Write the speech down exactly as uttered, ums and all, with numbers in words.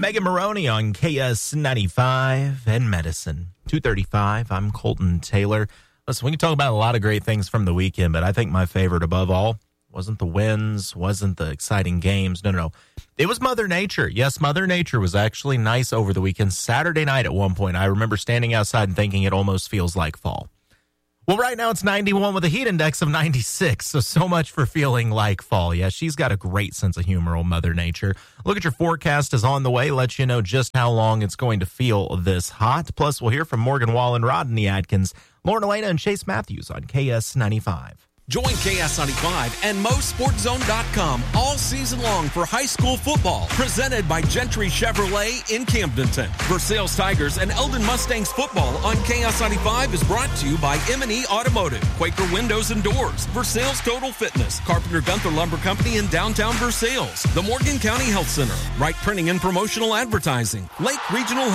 Megan Maroney on K S ninety-five and Medicine. two thirty-five, I'm Colton Taylor. Listen, we can talk about a lot of great things from the weekend, but I think my favorite above all wasn't the wins, wasn't the exciting games. No, no, no. It was Mother Nature. Yes, Mother Nature was actually nice over the weekend. Saturday night at one point, I remember standing outside and thinking it almost feels like fall. Well, right now it's ninety-one with a heat index of ninety-six, so so much for feeling like fall. Yeah, she's got a great sense of humor, old Mother Nature. Look at your forecast is on the way, let you know just how long it's going to feel this hot. Plus, we'll hear from Morgan Wallen, Rodney Atkins, Lauren Elena, and Chase Matthews on K S ninety-five. Join K S ninety-five and Mo Sports Zone dot com all season long for high school football. Presented by Gentry Chevrolet in Camdenton. Versailles Tigers and Eldon Mustangs football on K S ninety-five is brought to you by M and E Automotive, Quaker Windows and Doors, Versailles Total Fitness, Carpenter Gunther Lumber Company in downtown Versailles, the Morgan County Health Center, Wright Printing and Promotional Advertising, Lake Regional